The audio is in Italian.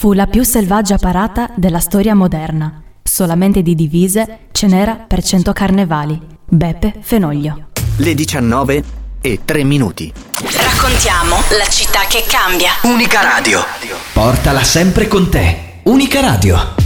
Fu la più selvaggia parata della storia moderna. Solamente di divise ce n'era per 100 carnevali. Beppe Fenoglio. Le 19:03. Raccontiamo la città che cambia. Unica Radio. Portala sempre con te. Unica Radio.